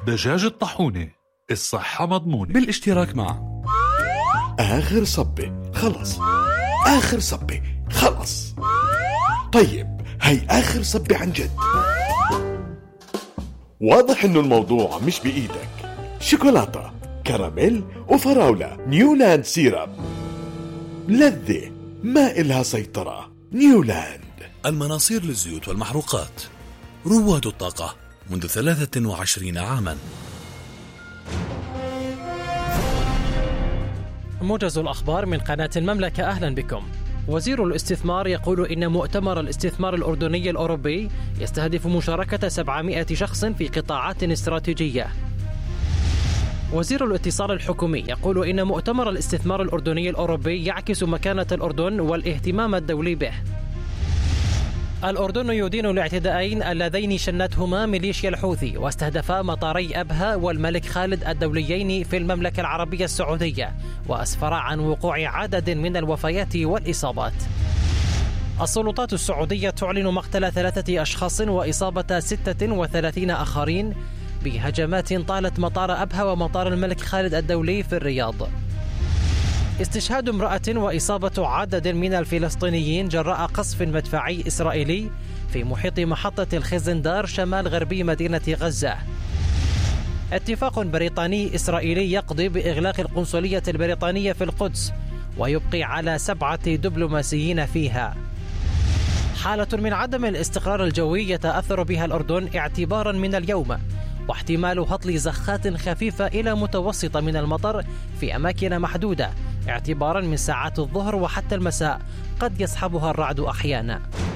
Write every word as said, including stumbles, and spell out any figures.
دجاج الطاحونة، الصحة مضمونة، بالاشتراك مع آخر صبة خلص، آخر صبة خلص. طيب هي آخر صبة عن جد. واضح إنه الموضوع مش بإيدك. شوكولاتة، كراميل وفراولة، نيولاند سيرب، لذة ما إلها سيطرة. نيولاند. المناصير للزيوت والمحروقات، رواد الطاقة منذ ثلاثة وعشرين عاما. موجز الأخبار من قناة المملكة، أهلا بكم. وزير الاستثمار يقول إن مؤتمر الاستثمار الأردني الأوروبي يستهدف مشاركة سبعمائة شخص في قطاعات استراتيجية. وزير الاتصال الحكومي يقول إن مؤتمر الاستثمار الأردني الأوروبي يعكس مكانة الأردن والاهتمام الدولي به. الأردن يدين الاعتداءين اللذين شنتهما ميليشيا الحوثي واستهدفا مطاري أبها والملك خالد الدوليين في المملكة العربية السعودية، وأسفرا عن وقوع عدد من الوفيات والإصابات. السلطات السعودية تعلن مقتل ثلاثة أشخاص وإصابة ستة وثلاثين آخرين بهجمات طالت مطار أبها ومطار الملك خالد الدولي في الرياض. استشهاد امرأة وإصابة عدد من الفلسطينيين جراء قصف مدفعي إسرائيلي في محيط محطة الخزندار شمال غربي مدينة غزة. اتفاق بريطاني إسرائيلي يقضي بإغلاق القنصلية البريطانية في القدس ويبقي على سبعة دبلوماسيين فيها. حالة من عدم الاستقرار الجوي يتأثر بها الأردن اعتبارا من اليوم، واحتمال هطل زخات خفيفة إلى متوسطة من المطر في أماكن محدودة اعتبارا من ساعات الظهر وحتى المساء، قد يصحبها الرعد أحيانا.